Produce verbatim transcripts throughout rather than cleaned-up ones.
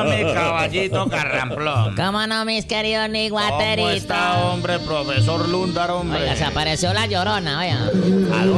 Salúdame, caballito carramplón. ¿Cómo no, mis queridos ¿Cómo niguateritos? está, hombre, profesor Lundar, hombre? Oiga, se apareció la llorona, oiga. ¿Aló?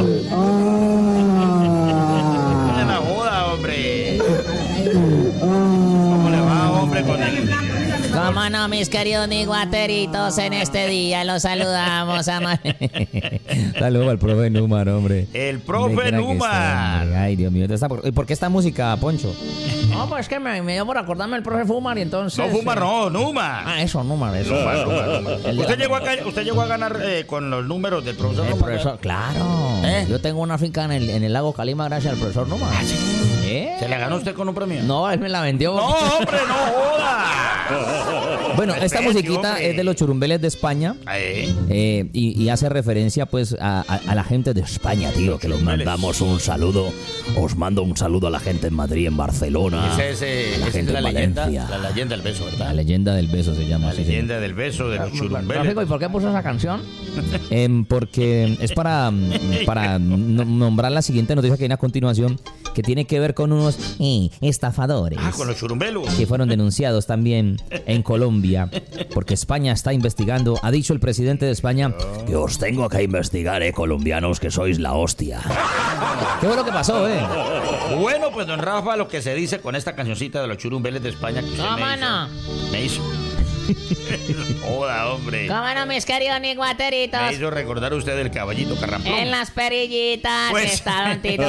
No me joda, hombre. ¿Cómo le va, hombre, con el... ¿Cómo no, mis queridos niguateritos? En este día los saludamos a... Ma- Saludos al profe Numar, hombre. El profe Donde quiera que esté, Numar. hombre. Ay, Dios mío. Está por... ¿Y por qué esta música, Poncho? No, pues es que me, me dio por acordarme del profe Fumar y entonces... No, Fumar, eh, no, Numa. Ah, eso, Numar, eso. Numar, Numar, Numar. El de ¿Usted, la- llegó a, ca- usted llegó a ganar eh, con los números del profesor El Numar? profesor, claro. ¿Eh? Yo tengo una finca en el, en el lago Calima gracias al profesor Numar. ¿Ah, sí? ¿Eh? ¿Se le ganó usted con un premio? No, él me la vendió. No, hombre, no joda. Bueno, esta Respete, musiquita hombre. es de los churumbeles de España. Ahí. eh, y, y hace referencia pues a, a- a la gente de España, tío, que los mandamos un saludo. Os mando un saludo a la gente en Madrid, en Barcelona. Esa es, eh, la esa es gente la en leyenda, Valencia. la leyenda del beso, ¿verdad? La leyenda del beso se llama La así. leyenda del beso de los Tráfico, ¿y churumbeles. por qué puso esa canción? Em, porque es para, para no- nombrar la siguiente noticia que viene a continuación, que tiene que ver con unos eh, estafadores Ah, con los churumbelos. que fueron denunciados también en Colombia, porque España está investigando. Ha dicho el presidente de España que os tengo que investigar, eh, colombianos, que sois la hostia. ¿Qué fue lo que pasó, eh? Bueno, pues don Rafa, lo que se dice con esta cancioncita de los churumbeles de España que usted ¿Cómo me hizo. no? Me hizo. Joda, hombre. ¿Cómo no, mis queridos Me niguateritos? hizo recordar usted del caballito carramplón. En las perillitas Pues- está Don Tito.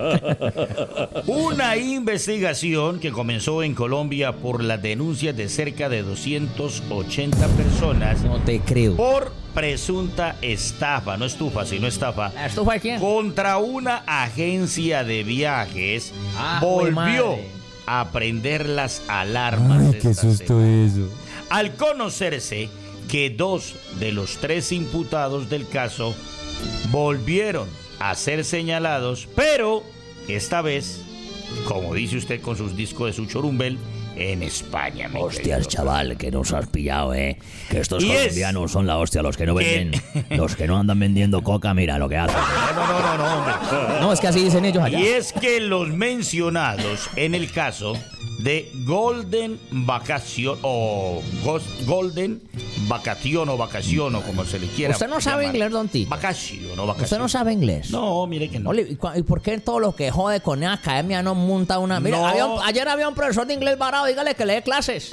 Una investigación que comenzó en Colombia por las denuncias de cerca de doscientas ochenta personas No te creo. por presunta estafa, no estufa, sino estafa, ¿La estufa de quién? contra una agencia de viajes, Ah, jue volvió madre. a prender las alarmas. Ay, qué esta susto semana. eso. Al conocerse que dos de los tres imputados del caso volvieron a ser señalados, pero esta vez, como dice usted con sus discos de su chorumbel, en España. mi Hostias, querido. chaval, que nos has pillado, eh. Que estos Y es colombianos son la hostia, los que no que- venden. Los que no andan vendiendo coca, mira lo que hacen. No, no, no, no, hombre. No, es que así dicen ellos allá. Y es que los mencionados en el caso de Golden Vacación o Gos- Golden Vacación o Vacación o como se le quiera. ¿Usted no sabe llamar. inglés, Don Tito? Vacación o Vacación. ¿Usted no sabe inglés? No, mire que no. Ole, ¿y, cua- y por qué todo lo que jode con la academia no monta una? Mira, No. había un- ayer había un profesor de inglés varado, dígale que le dé clases.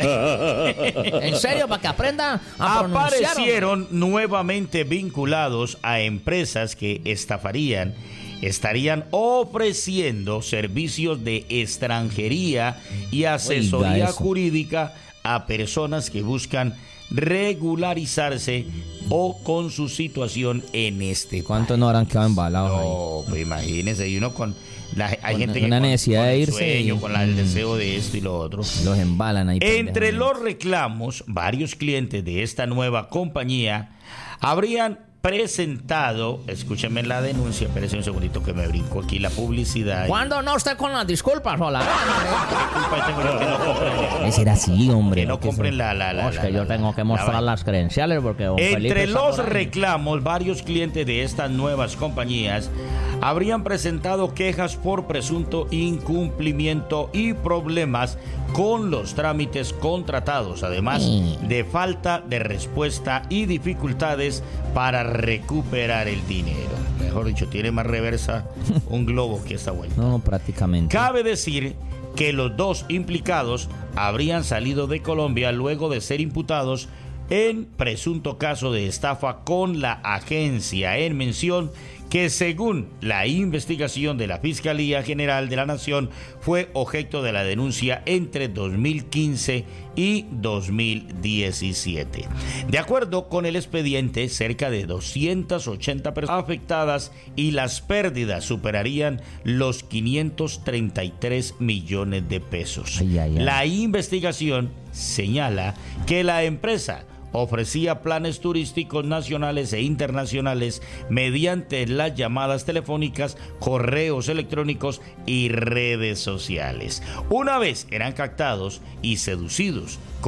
En serio, para que aprenda a pronunciar. Aparecieron nuevamente vinculados a empresas que estafarían, estarían ofreciendo servicios de extranjería y asesoría Oiga eso. jurídica a personas que buscan regularizarse o con su situación en este ¿Cuántos no habrán quedado embalados ahí? No, pues imagínense, y uno con la hay Con gente una que con- necesidad con de el irse sueño, y- con la- el deseo de esto y lo otro. Los embalan ahí. Entre pendejamente. los reclamos, varios clientes de esta nueva compañía habrían presentado, escúcheme la denuncia, espérese un segundito que me brinco aquí la publicidad. ¿Cuándo no usted con las disculpas, hola? ¿Qué culpa tengo yo que no compren? Debe ser así, hombre. Que no que compren son- la... la, la No, es la- que yo la- tengo que la mostrar vaina. las credenciales porque don Felipe Entre está los por ahí. reclamos, varios clientes de estas nuevas compañías habrían presentado quejas por presunto incumplimiento y problemas con los trámites contratados, además Mm. de falta de respuesta y dificultades para recuperar el dinero. Mejor dicho, tiene más reversa un globo que esta vuelta. No, prácticamente. Cabe decir que los dos implicados habrían salido de Colombia luego de ser imputados en presunto caso de estafa con la agencia en mención, que según la investigación de la Fiscalía General de la Nación fue objeto de la denuncia entre dos mil quince y dos mil diecisiete. De acuerdo con el expediente, cerca de doscientas ochenta personas afectadas y las pérdidas superarían los quinientos treinta y tres millones de pesos. Ay, ay, ay. La investigación señala que la empresa ofrecía planes turísticos nacionales e internacionales mediante las llamadas telefónicas, correos electrónicos y redes sociales. Una vez eran captados y seducidos